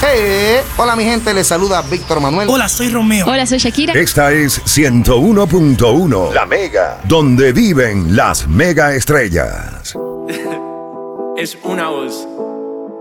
Hola mi gente, les saluda Víctor Manuel. Hola, soy Romeo. Hola, soy Shakira. Esta es 101.1 La Mega, donde viven las mega estrellas. Es una voz.